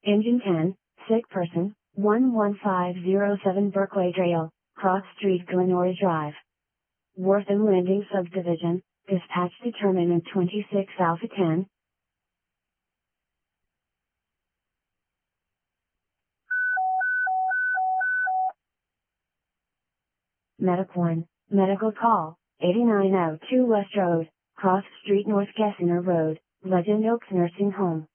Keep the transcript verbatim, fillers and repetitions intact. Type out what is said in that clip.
Engine ten, sick person, one one five zero seven Berkeley Trail, Cross Street Glenora Drive. Wortham Landing Subdivision, dispatch determinant twenty-six Alpha ten. Medic one, medical call, eighty-nine oh two West Road, Cross Street North Kessiner Road, Legend Oaks Nursing Home.